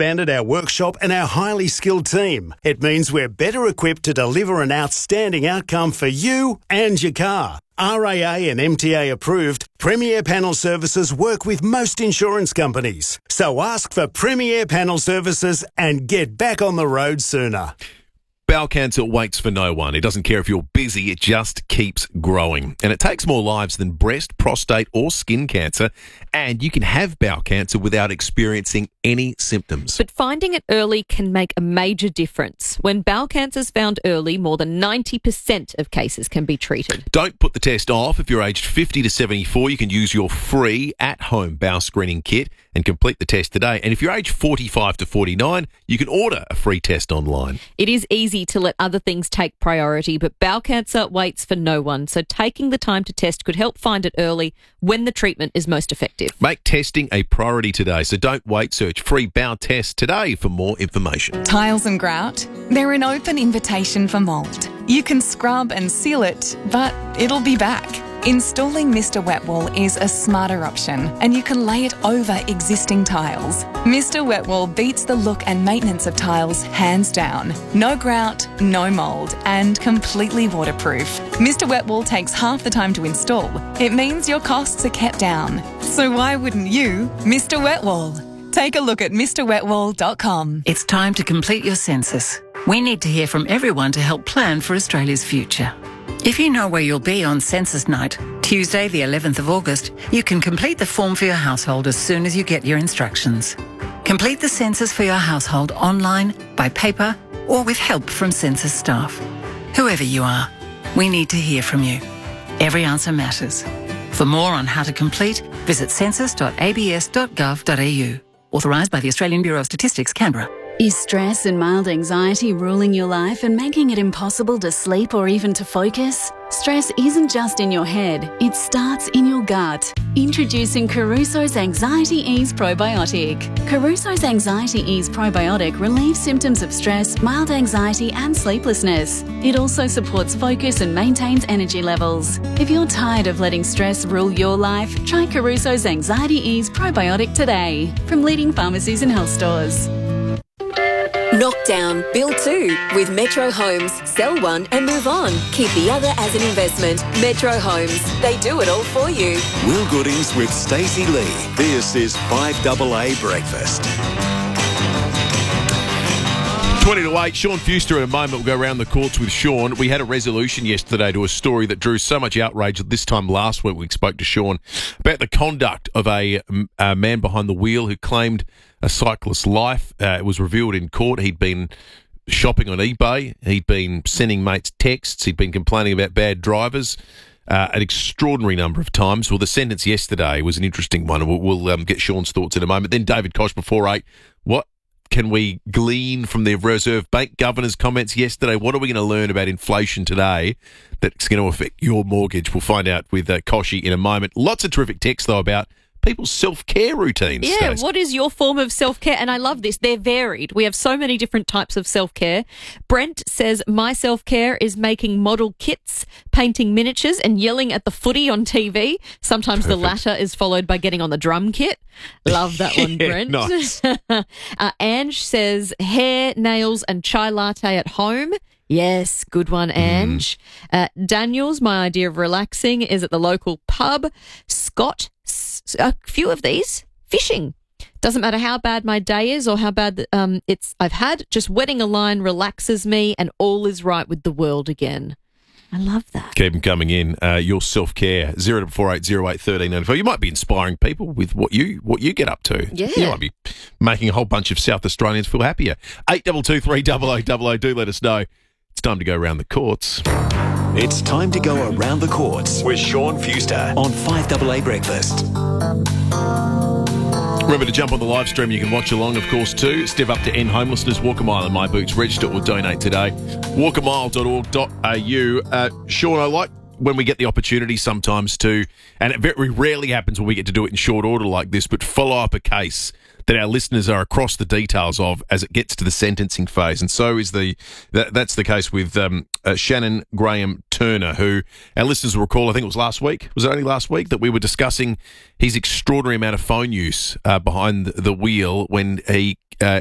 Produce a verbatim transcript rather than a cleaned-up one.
expanded our workshop and our highly skilled team. It means we're better equipped to deliver an outstanding outcome for you and your car. R A A and M T A approved, Premier Panel Services work with most insurance companies. So ask for Premier Panel Services and get back on the road sooner. Bowel cancer waits for no one. It doesn't care if you're busy, it just keeps growing. And it takes more lives than breast, prostate or skin cancer. And you can have bowel cancer without experiencing any symptoms. But finding it early can make a major difference. When bowel cancer is found early, more than ninety percent of cases can be treated. Don't put the test off. If you're aged fifty to seventy-four, you can use your free at-home bowel screening kit and complete the test today. And if you're aged forty-five to forty-nine, you can order a free test online. It is easy to let other things take priority, but bowel cancer waits for no one. So taking the time to test could help find it early when the treatment is most effective. Make testing a priority today, so don't wait. Search free bowel test today for more information. Tiles and grout, they're an open invitation for mould. You can scrub and seal it, but it'll be back. Installing Mister Wet Wool is a smarter option, and you can lay it over existing tiles. Mister Wet Wool beats the look and maintenance of tiles hands down. No grout, no mould, and completely waterproof. Mister Wet Wool takes half the time to install. It means your costs are kept down. So why wouldn't you, Mister Wet Wool? Take a look at Mr wet wool dot com. It's time to complete your census. We need to hear from everyone to help plan for Australia's future. If you know where you'll be on census night, Tuesday the eleventh of August, you can complete the form for your household as soon as you get your instructions. Complete the census for your household online, by paper, or with help from census staff. Whoever you are, we need to hear from you. Every answer matters. For more on how to complete, visit census dot a b s dot gov dot a u. Authorised by the Australian Bureau of Statistics, Canberra. Is stress and mild anxiety ruling your life and making it impossible to sleep or even to focus? Stress isn't just in your head, it starts in your gut. Introducing Caruso's Anxiety Ease Probiotic. Caruso's Anxiety Ease Probiotic relieves symptoms of stress, mild anxiety and sleeplessness. It also supports focus and maintains energy levels. If you're tired of letting stress rule your life, try Caruso's Anxiety Ease Probiotic today from leading pharmacies and health stores. Knock down, build two with Metro Homes. Sell one and move on. Keep the other as an investment. Metro Homes. They do it all for you. Will Goodings with Stacey Lee. This is five A A Breakfast. twenty to eight, Sean Fuster in a moment will go around the courts with Sean. We had a resolution yesterday to a story that drew so much outrage that this time last week we spoke to Sean about the conduct of a, a man behind the wheel who claimed a cyclist's life. Uh, it was revealed in court. He'd been shopping on eBay. He'd been sending mates texts. He'd been complaining about bad drivers uh, an extraordinary number of times. Well, the sentence yesterday was an interesting one. We'll, we'll um, get Sean's thoughts in a moment. Then David Koch before eight. What can we glean from the Reserve Bank Governor's comments yesterday? What are we going to learn about inflation today that's going to affect your mortgage? We'll find out with uh, Koshy in a moment. Lots of terrific text, though, about people's self-care routines. Yeah, Stace. What is your form of self-care? And I love this. They're varied. We have so many different types of self-care. Brent says, my self-care is making model kits, painting miniatures and yelling at the footy on T V. Sometimes Perfect. The latter is followed by getting on the drum kit. Love that one, yeah, Brent. Nice. uh, Ange says, hair, nails and chai latte at home. Yes, good one, Ange. Mm. Uh, Daniel's, my idea of relaxing is at the local pub. Scott, s- a few of these, fishing. Doesn't matter how bad my day is or how bad um, it's I've had, just wetting a line relaxes me and all is right with the world again. I love that. Keep them coming in. Uh, your self-care, zero double four eight zero eight thirteen ninety four. You might be inspiring people with what you what you get up to. Yeah. You might be making a whole bunch of South Australians feel happier. eight two two three double oh double oh. Do let us know. It's time to go around the courts. It's time to go around the courts with Sean Fuster on five A A Breakfast. Remember to jump on the live stream. You can watch along, of course, too. Step up to end homelessness. Walk a mile in my boots. Register or donate today. walk a mile dot org dot a u. Uh, Sean, I like when we get the opportunity sometimes to, and it very rarely happens when we get to do it in short order like this, but follow up a case that our listeners are across the details of as it gets to the sentencing phase. And so is the that, that's the case with um, uh, Shannon Graham Turner, who our listeners will recall, I think it was last week, was it only last week, that we were discussing his extraordinary amount of phone use uh, behind the wheel when he uh,